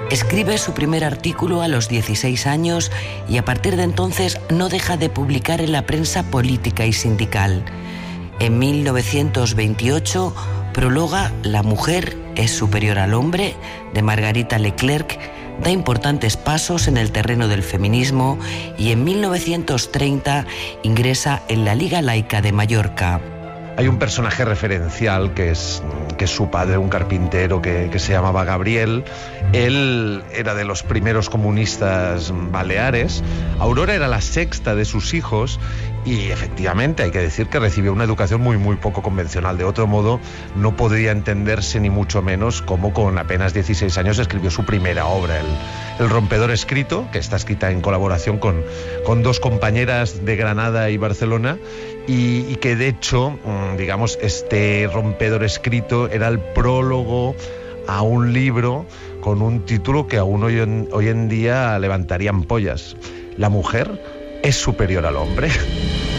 Escribe su primer artículo a los 16 años y a partir de entonces no deja de publicar en la prensa política y sindical. En 1928 prologa La mujer es superior al hombre, de Margarita Leclerc, da importantes pasos en el terreno del feminismo y en 1930 ingresa en la Liga Laica de Mallorca. Hay un personaje referencial que es su padre, un carpintero que se llamaba Gabriel. Él era de los primeros comunistas baleares. Aurora era la sexta de sus hijos y efectivamente hay que decir que recibió una educación muy poco convencional. De otro modo no podría entenderse ni mucho menos cómo con apenas 16 años escribió su primera obra, El rompedor escrito, que está escrita en colaboración con dos compañeras de Granada y Barcelona, y que de hecho, digamos, este rompedor escrito era el prólogo a un libro con un título que aún hoy en día levantaría ampollas. La mujer es superior al hombre.